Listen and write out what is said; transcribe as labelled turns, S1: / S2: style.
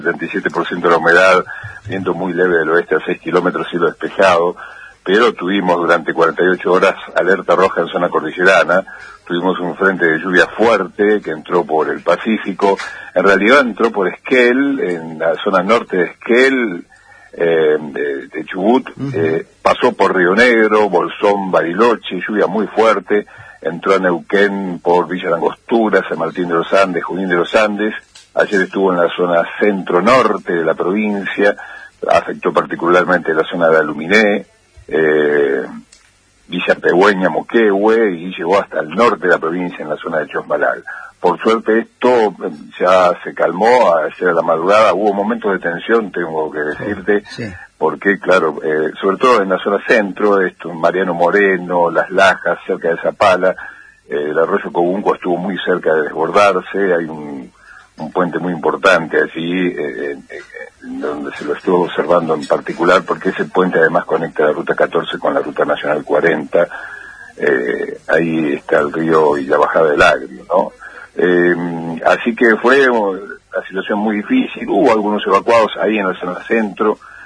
S1: 77% de la humedad, viento muy leve del oeste a 6 kilómetros, cielo despejado, pero tuvimos durante 48 horas alerta roja en zona cordillerana, tuvimos un frente de lluvia fuerte que entró por el Pacífico, en realidad entró por Esquel, en la zona norte de Esquel, de Chubut, pasó por Río Negro, Bolsón, Bariloche, lluvia muy fuerte, entró a Neuquén por Villa Langostura, San Martín de los Andes, Junín de los Andes, ayer estuvo en la zona centro-norte de la provincia, afectó particularmente la zona de Aluminé, Villa Pehuen, Moquehue, y llegó hasta el norte de la provincia en la zona de Chosmalal. Por suerte esto ya se calmó ayer a la madrugada, hubo momentos de tensión, tengo que decirte, sí. Porque claro, sobre todo en la zona centro, Mariano Moreno, Las Lajas, cerca de Zapala, el arroyo Cobunco estuvo muy cerca de desbordarse, hay un puente muy importante allí, donde se lo estuvo observando en particular, porque ese puente además conecta la Ruta 14 con la Ruta Nacional 40, ahí está el río y la bajada del Agrio, ¿no? Así que fue una situación muy difícil, hubo algunos evacuados ahí en la zona centro,